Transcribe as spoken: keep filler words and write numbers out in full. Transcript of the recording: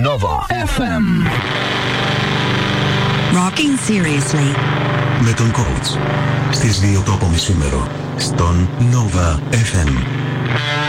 Nova εφ εμ. Rocking seriously. Με τον coach στις δύο το απομισήμερο στον Nova εφ εμ.